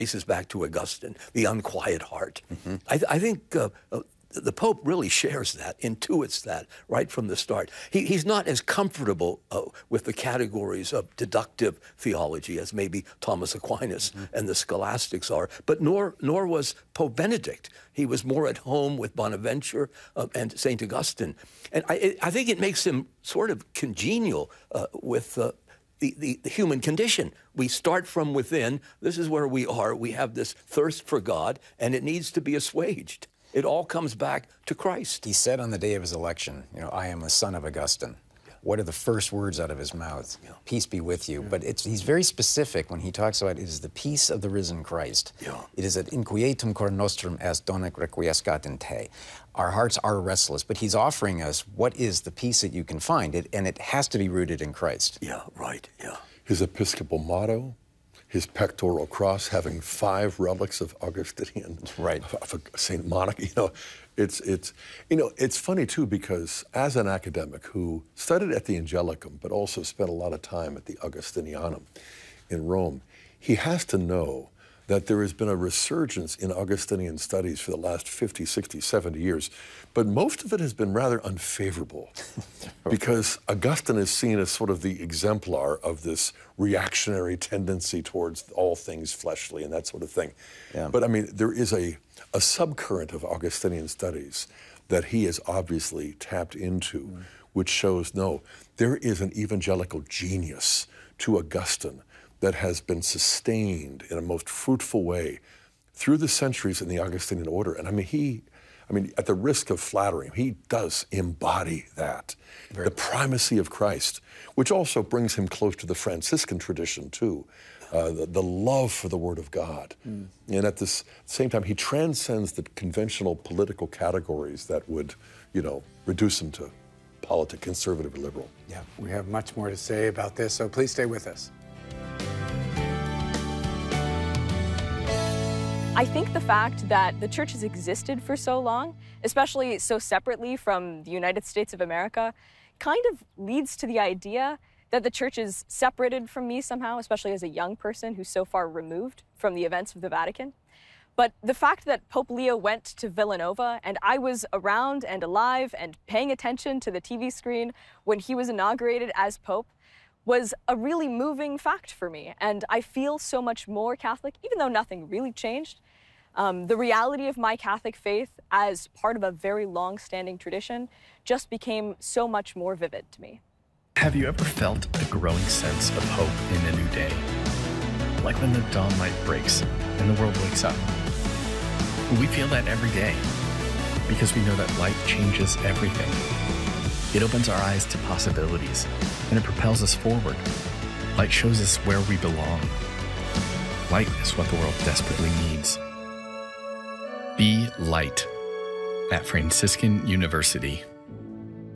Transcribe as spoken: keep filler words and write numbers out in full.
traces back to Augustine, the unquiet heart. Mm-hmm. I, th I think uh, uh, the Pope really shares that, intuits that right from the start. He, he's not as comfortable uh, with the categories of deductive theology as maybe Thomas Aquinas mm-hmm. and the scholastics are, but nor, nor was Pope Benedict. He was more at home with Bonaventure uh, and Saint Augustine. And I, I think it makes him sort of congenial uh, with uh, The, the, the human condition. We start from within. This is where we are. We have this thirst for God, and it needs to be assuaged. It all comes back to Christ. He said on the day of his election, you know, I am the son of Augustine. Yeah. What are the first words out of his mouth? Yeah. Peace be with you. Yeah. But it's, he's very specific when he talks about it is the peace of the risen Christ. Yeah. It is at inquietum cor nostrum est donec requiescat in te. Our hearts are restless, but he's offering us what is the peace that you can find, it, and it has to be rooted in Christ. Yeah, right, yeah. His episcopal motto, his pectoral cross having five relics of Augustinian, right, of, of Saint Monica, you know, it's, it's, you know, it's funny too, because as an academic who studied at the Angelicum, but also spent a lot of time at the Augustinianum in Rome, he has to know that there has been a resurgence in Augustinian studies for the last fifty, sixty, seventy years, but most of it has been rather unfavorable because Augustine is seen as sort of the exemplar of this reactionary tendency towards all things fleshly and that sort of thing. Yeah. But I mean, there is a, a subcurrent of Augustinian studies that he has obviously tapped into, mm. which shows, no, there is an evangelical genius to Augustine that has been sustained in a most fruitful way through the centuries in the Augustinian order. And I mean, he, I mean, at the risk of flattering, he does embody that. Very the primacy of Christ, which also brings him close to the Franciscan tradition too. Uh, the, the love for the Word of God. Mm. And at this same time, he transcends the conventional political categories that would, you know, reduce him to politic, conservative, or liberal. Yeah, we have much more to say about this, so please stay with us. I think the fact that the church has existed for so long, especially so separately from the United States of America, kind of leads to the idea that the church is separated from me somehow, especially as a young person who's so far removed from the events of the Vatican. But the fact that Pope Leo went to Villanova and I was around and alive and paying attention to the T V screen when he was inaugurated as Pope was a really moving fact for me. And I feel so much more Catholic, even though nothing really changed. Um, the reality of my Catholic faith as part of a very long-standing tradition just became so much more vivid to me. Have you ever felt a growing sense of hope in a new day? Like when the dawn light breaks and the world wakes up. We feel that every day because we know that light changes everything. It opens our eyes to possibilities and it propels us forward. Light shows us where we belong. Light is what the world desperately needs. Be light at Franciscan University.